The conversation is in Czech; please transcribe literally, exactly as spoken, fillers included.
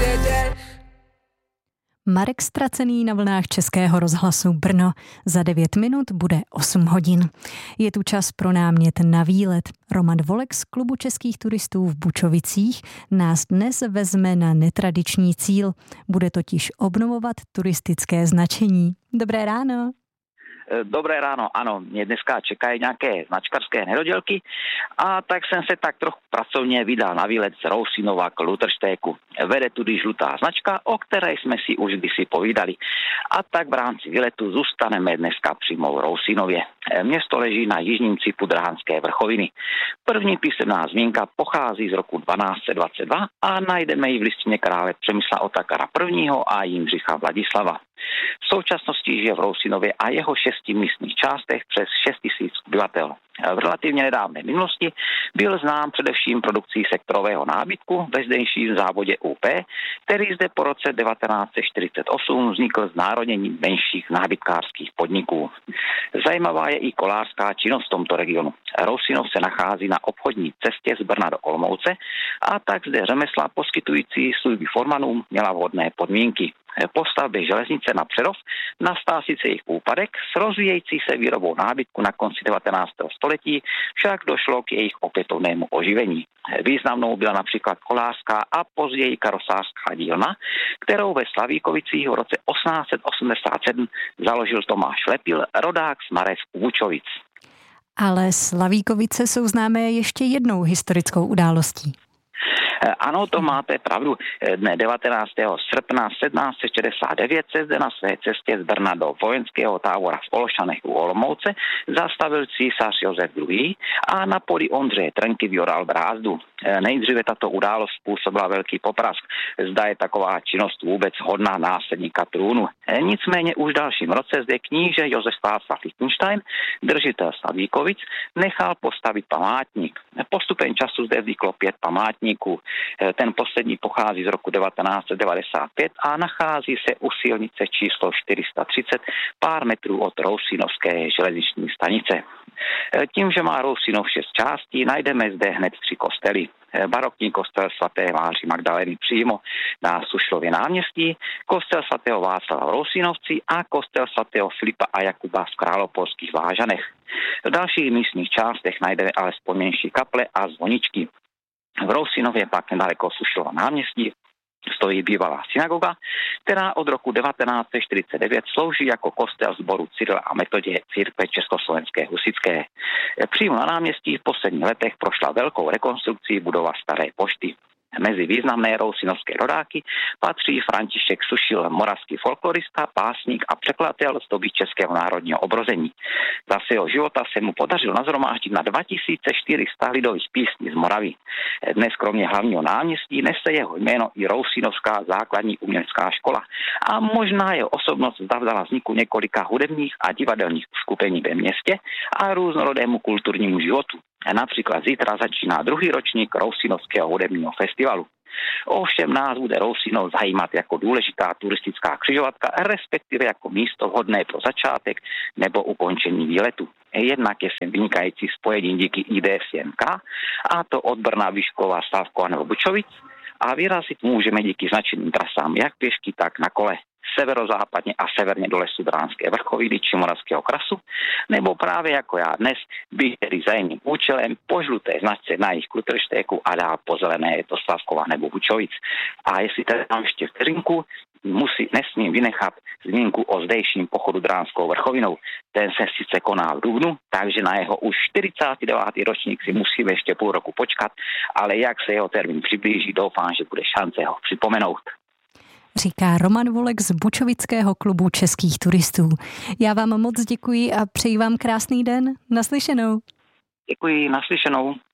Marek Stracený na vlnách Českého rozhlasu Brno. Za devět minut bude osm hodin. Je tu čas pro námět na výlet. Roman Volek z Klubu českých turistů v Bučovicích nás dnes vezme na netradiční cíl. Bude totiž obnovovat turistické značení. Dobré ráno. Dobré ráno, ano, mě dneska čekají nějaké značkarské nedodělky a tak jsem se tak trochu pracovně vydal na výlet z Rousinova k Lutherštéku. Vede tudy žlutá značka, o které jsme si už kdysi povídali. A tak v rámci výletu zůstaneme dneska přímo v Rousinově. Město leží na jižním cipu Drhanské vrchoviny. První písemná zmínka pochází z roku dvanáct set dvacet dva a najdeme ji v listině krále Přemysla Otakara prvního a Jindřicha Vladislava. V současnosti žije v Rousinově a jeho šesti místních částech přes šest tisíc obyvatel. V relativně nedávné minulosti byl znám především produkcí sektorového nábytku ve zdejším závodě U P, který zde po roce devatenáct set čtyřicet osm vznikl znárodněním menších nábytkářských podniků. Zajímavá je i kolářská činnost v tomto regionu. Rousinov se nachází na obchodní cestě z Brna do Olomouce a tak zde řemesla poskytující služby formanům měla vhodné podmínky. Po stavbě železnice na Přerov nastal sice jejich úpadek, s rozvíjející se výrobou nábytku na konci devatenáctého století však došlo k jejich opětovnému oživení. Významnou byla například kolářská a později karosářská dílna, kterou ve Slavíkovicích v roce osmnáct set osmdesát sedm založil Tomáš Lepil, rodák z Marev u Bučovic. Ale Slavíkovice jsou známé ještě jednou historickou událostí. Ano, to máte pravdu. Dne devatenáctého srpna sedmnáct set šedesát devět se zde na své cestě z Brna do vojenského tábora v Ološanech u Olomouce zastavil císař Josef druhý. a na poli Ondřeje Trnky vyoral brázdu. Nejdříve tato událost způsobila velký poprask. Zda je taková činnost vůbec hodná následníka trůnu. Nicméně už v dalším roce zde kníže Josef Václav Lichtenstein, držitel Slavíkovic, nechal postavit památník. Postupem času zde vzniklo pět památníků. Ten poslední pochází z roku devatenáct set devadesát pět a nachází se u silnice číslo čtyři sta třicet, pár metrů od Rousinovské železniční stanice. Tím, že má Rousinov šest částí, najdeme zde hned tři kostely. Barokní kostel svaté Máří Magdalény přímo na Sušlově náměstí, kostel svatého Václava v Rousinovci a kostel svatého Filipa a Jakuba v Králoporských Vážanech. V dalších místních částech najdeme alespoň menší kaple a zvoničky. V Rousinově pak nedaleko Sušlova náměstí stojí bývalá synagoga, která od roku devatenáct set čtyřicet devět slouží jako kostel sboru Cyrila a Metoděje církve Československé husitské. Přímo na náměstí v posledních letech prošla velkou rekonstrukcí budova Staré pošty. Mezi významné rousinovské rodáky patří František Sušil, moravský folklorista, básník a překladatel z doby českého národního obrození. Za svého života se mu podařilo nazhromáždit na dva tisíce čtyři sta lidových písní z Moravy. Dnes kromě hlavního náměstí nese jeho jméno i Rousinovská základní umělecká škola a možná jeho osobnost zavdala vzniku několika hudebních a divadelních uskupení ve městě a různorodému kulturnímu životu. Například zítra začíná druhý ročník Rousinovského hudebního festivalu. Ovšem nás bude Rousinov zajímat jako důležitá turistická křižovatka, respektive jako místo vhodné pro začátek nebo ukončení výletu. Jednak je sem vynikající spojení díky I D F C M K, a to od Brna, Vyškova, Slavkova nebo Bučovic, a vyrazit můžeme díky značeným trasám jak pěšky, tak na kole. Severozápadně a severně do lesu Drhanské vrchoviny či Moravského krasu, nebo právě jako já dnes běželi za jiným účelem po žluté značce na jejich Lutherštéku a dál po zelené je to Slavkova nebo Bučovic. A jestli tady mám ještě vteřinku, musí, nesmím vynechat zmínku o zdejším pochodu Drhanskou vrchovinou. Ten se sice koná v dubnu, takže na jeho už čtyřicátý devátý ročník si musíme ještě půl roku počkat, ale jak se jeho termín přiblíží, doufám, že bude šance ho připomenout. Říká Roman Volek z Bučovického klubu českých turistů. Já vám moc děkuji a přeji vám krásný den. Naslyšenou. Děkuji, naslyšenou.